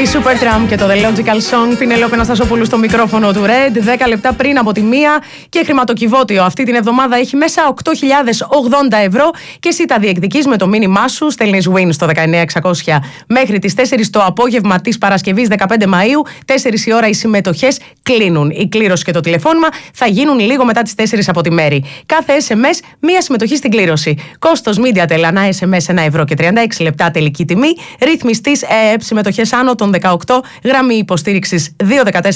Supertramp και το The Logical Song. Πινελόπη Αναστασόπουλου στο μικρόφωνο του Red. 10 λεπτά πριν από τη 1 και χρηματοκιβώτιο. Αυτή την εβδομάδα έχει μέσα 8.080 ευρώ και εσύ τα διεκδικείς με το μήνυμά σου. Στέλνεις win στο 19600 μέχρι τις 4 το απόγευμα της Παρασκευής 15 Μαΐου. 4 η ώρα οι συμμετοχές κλείνουν. Η κλήρωση και το τηλεφώνημα θα γίνουν λίγο μετά τις 4 από τη μέρη. Κάθε SMS μία συμμετοχή στην κλήρωση. Κόστος MediaTel ανά SMS 1 ευρώ και 36 λεπτά τελική τιμή. Ρυθμιστής ΕΕΠ συμμετοχές άνω των 18. Γραμμή υποστήριξης 214-214-8020.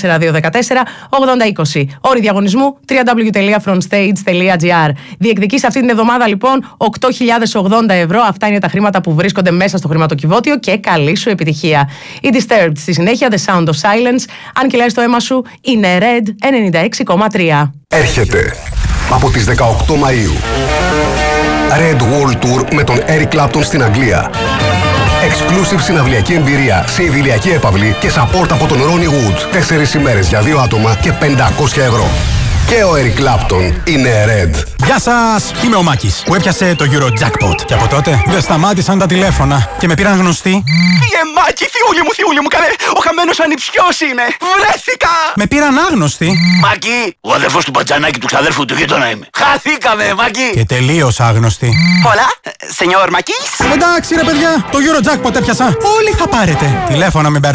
Όροι διαγωνισμού www.frontstage.gr. Διεκδικείς αυτή την εβδομάδα λοιπόν 8.080 ευρώ. Αυτά είναι τα χρήματα που βρίσκονται μέσα στο χρηματοκιβώτιο και καλή σου επιτυχία. Η Disturbed στη συνέχεια, The Sound of Silence. Αν κυλάει το αίμα σου, είναι Red 96,3. Έρχεται από τις 18 Μαΐου Red World Tour με τον Eric Clapton στην Αγγλία. Exclusive συναυλιακή εμπειρία σε ειδηλιακή έπαυλη και support από τον Ronnie Wood. 4 ημέρες για 2 άτομα και 500 ευρώ. Και ο Eric Clapton είναι Red. Γεια σας! Είμαι ο Μάκης που έπιασε το Eurojackpot. Και από τότε δεν σταμάτησαν τα τηλέφωνα και με πήραν γνωστοί. Μάκη, θειούλη μου, καλέ! Ο χαμένος ανιψιός είναι! Βρέθηκα! Με πήραν άγνωστοι. Μάκη, ο αδερφός του Πατζανάκη του ξαδέρφου του γείτονα είμαι. Χαθήκαμε, Μάκη! Και τελείως άγνωστοι. Hola, señor Μάκης. Εντάξει ρε παιδιά, το Eurojackpot έπιασα. Όλοι θα πάρετε. Τηλέφωνα με